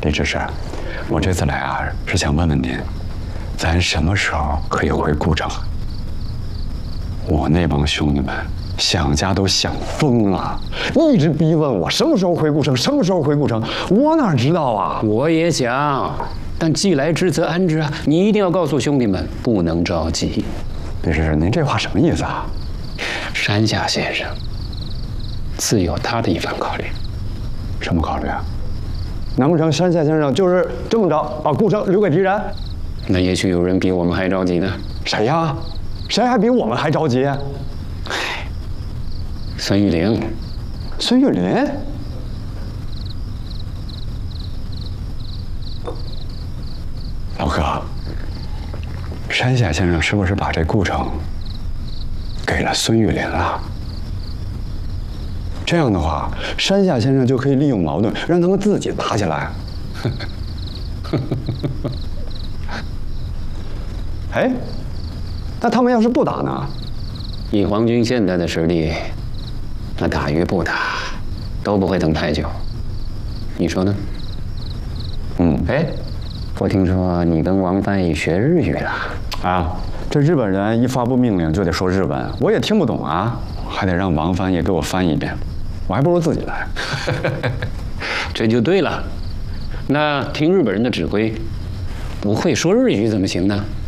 李执事，我这次来啊，是想问问您，咱什么时候可以回故城？我那帮兄弟们想家都想疯了，一直逼问我什么时候回故城，什么时候回故城，我哪知道啊？ 我也想，但既来之则安之啊！你一定要告诉兄弟们，不能着急。 李执事，您这话什么意思啊？ 山下先生自有他的一番考虑。 什么考虑啊？难不成山下先生就是这么着把故城留给敌人？ 那也许有人比我们还着急呢。 谁呀？谁还比我们还着急？ 孙玉玲。 孙玉林？老哥，山下先生是不是把这故城给了孙玉林了？这样的话，山下先生就可以利用矛盾，让他们自己打起来。哎，那他们要是不打呢？ 以皇军现在的实力，那打与不打都不会等太久。你说呢？哎，我听说你跟王翻译学日语了啊？这日本人一发布命令就得说日文，我也听不懂啊，还得让王翻译给我翻一遍。我还不如自己来。 这就对了。那听日本人的指挥，不会说日语怎么行呢？